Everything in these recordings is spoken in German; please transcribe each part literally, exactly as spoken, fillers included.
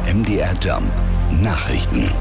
M D R Jump Nachrichten.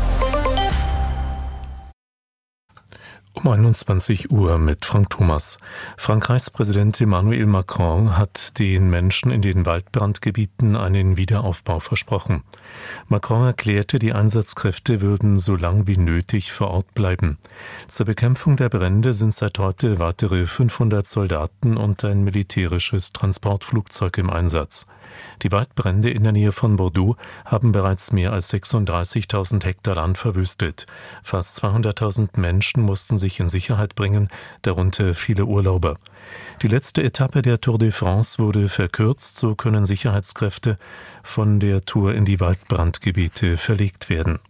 Um einundzwanzig Uhr mit Frank Thomas. Frankreichs Präsident Emmanuel Macron hat den Menschen in den Waldbrandgebieten einen Wiederaufbau versprochen. Macron erklärte, die Einsatzkräfte würden so lang wie nötig vor Ort bleiben. Zur Bekämpfung der Brände sind seit heute weitere fünfhundert Soldaten und ein militärisches Transportflugzeug im Einsatz. Die Waldbrände in der Nähe von Bordeaux haben bereits mehr als sechsunddreißigtausend Hektar Land verwüstet. Fast zweihunderttausend Menschen mussten sich in Sicherheit bringen, darunter viele Urlauber. Die letzte Etappe der Tour de France wurde verkürzt, so können Sicherheitskräfte von der Tour in die Waldbrandgebiete verlegt werden.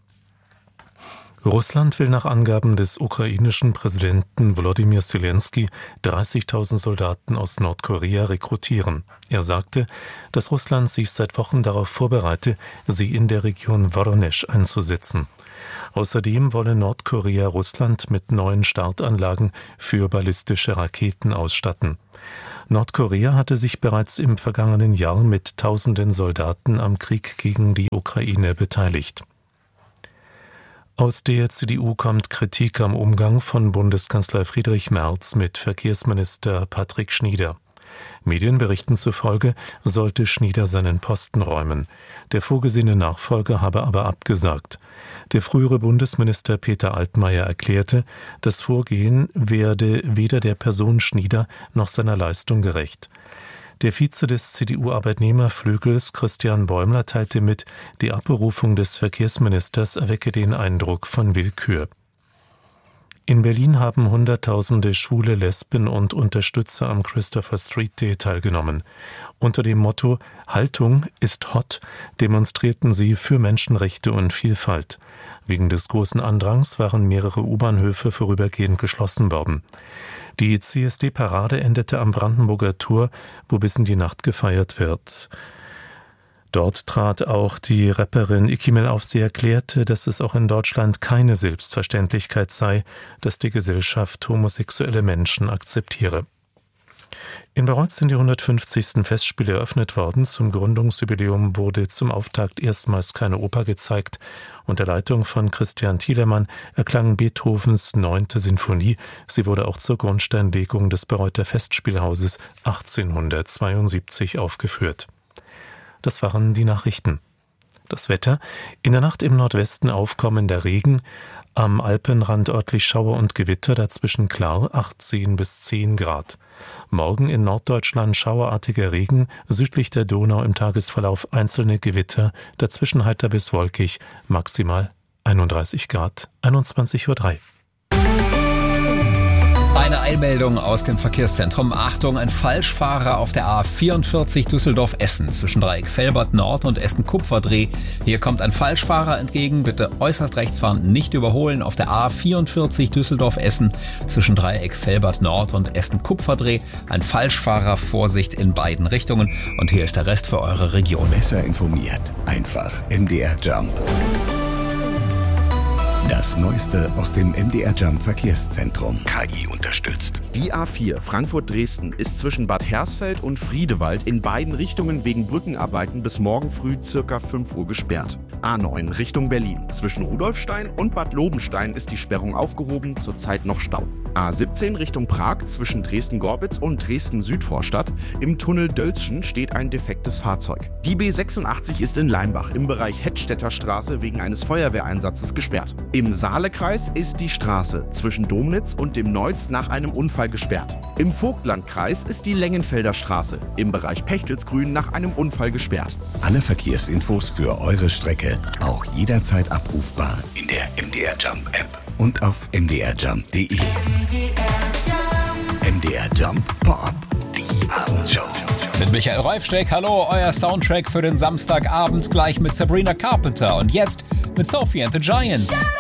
Russland will nach Angaben des ukrainischen Präsidenten Volodymyr Zelensky dreißigtausend Soldaten aus Nordkorea rekrutieren. Er sagte, dass Russland sich seit Wochen darauf vorbereite, sie in der Region Woronesch einzusetzen. Außerdem wolle Nordkorea Russland mit neuen Startanlagen für ballistische Raketen ausstatten. Nordkorea hatte sich bereits im vergangenen Jahr mit tausenden Soldaten am Krieg gegen die Ukraine beteiligt. Aus der C D U kommt Kritik am Umgang von Bundeskanzler Friedrich Merz mit Verkehrsminister Patrick Schnieder. Medienberichten zufolge sollte Schnieder seinen Posten räumen. Der vorgesehene Nachfolger habe aber abgesagt. Der frühere Bundesminister Peter Altmaier erklärte, das Vorgehen werde weder der Person Schnieder noch seiner Leistung gerecht. Der Vize des C D U-Arbeitnehmerflügels Christian Bäumler teilte mit, die Abberufung des Verkehrsministers erwecke den Eindruck von Willkür. In Berlin haben Hunderttausende schwule Lesben und Unterstützer am Christopher Street Day teilgenommen. Unter dem Motto »Haltung ist hot« demonstrierten sie für Menschenrechte und Vielfalt. Wegen des großen Andrangs waren mehrere U-Bahnhöfe vorübergehend geschlossen worden. Die C S D-Parade endete am Brandenburger Tor, wo bis in die Nacht gefeiert wird. Dort trat auch die Rapperin Ikimel auf. Sie erklärte, dass es auch in Deutschland keine Selbstverständlichkeit sei, dass die Gesellschaft homosexuelle Menschen akzeptiere. In Bayreuth sind die hundertfünfzigsten Festspiele eröffnet worden. Zum Gründungsjubiläum wurde zum Auftakt erstmals keine Oper gezeigt. Unter Leitung von Christian Thielemann erklang Beethovens neunte Sinfonie. Sie wurde auch zur Grundsteinlegung des Bayreuther Festspielhauses achtzehnhundertzweiundsiebzig aufgeführt. Das waren die Nachrichten. Das Wetter: in der Nacht im Nordwesten aufkommender Regen, am Alpenrand örtlich Schauer und Gewitter, dazwischen klar, achtzehn bis zehn Grad. Morgen in Norddeutschland schauerartiger Regen, südlich der Donau im Tagesverlauf einzelne Gewitter, dazwischen heiter bis wolkig, maximal einunddreißig Grad, einundzwanzig Uhr drei. Eine Einmeldung aus dem Verkehrszentrum. Achtung, ein Falschfahrer auf der A vierundvierzig Düsseldorf-Essen zwischen Dreieck Velbert Nord und Essen-Kupferdreh. Hier kommt ein Falschfahrer entgegen. Bitte äußerst rechts fahren, nicht überholen. Auf der A vierundvierzig Düsseldorf-Essen zwischen Dreieck Velbert Nord und Essen-Kupferdreh. Ein Falschfahrer, Vorsicht in beiden Richtungen. Und hier ist der Rest für eure Region. Besser informiert, einfach M D R Jump. Das Neueste aus dem M D R Jump Verkehrszentrum. K I unterstützt. Die A vier Frankfurt-Dresden ist zwischen Bad Hersfeld und Friedewald in beiden Richtungen wegen Brückenarbeiten bis morgen früh ca. fünf Uhr gesperrt. A neun Richtung Berlin. Zwischen Rudolfstein und Bad Lobenstein ist die Sperrung aufgehoben, zurzeit noch Stau. A siebzehn Richtung Prag zwischen Dresden-Gorbitz und Dresden-Südvorstadt. Im Tunnel Dölzschen steht ein defektes Fahrzeug. Die B sechsundachtzig ist in Leimbach im Bereich Hettstädter Straße wegen eines Feuerwehreinsatzes gesperrt. Im Saalekreis ist die Straße zwischen Domnitz und dem Neuz nach einem Unfall gesperrt. Im Vogtlandkreis ist die Längenfelder Straße im Bereich Pechtelsgrün nach einem Unfall gesperrt. Alle Verkehrsinfos für eure Strecke auch jederzeit abrufbar in der M D R Jump App und auf m d r jump punkt d e. M D R Jump Pop, die Abendshow. Mit Michael Reifsteck, hallo, euer Soundtrack für den Samstagabend, gleich mit Sabrina Carpenter und jetzt mit Sophie and the Giants.